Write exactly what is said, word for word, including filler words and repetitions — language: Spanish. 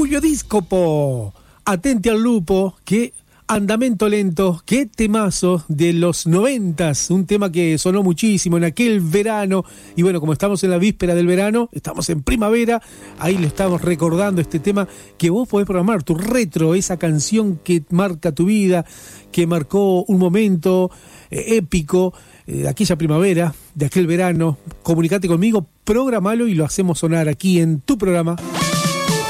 Fulvio Díscopo, Atenti al lupo, que andamento lento, qué temazo de los noventas, un tema que sonó muchísimo en aquel verano, y bueno, como estamos en la víspera del verano, estamos en primavera, ahí le estamos recordando este tema que vos podés programar, tu retro, esa canción que marca tu vida, que marcó un momento eh, épico, eh, de aquella primavera, de aquel verano. Comunicate conmigo, programalo y lo hacemos sonar aquí en tu programa.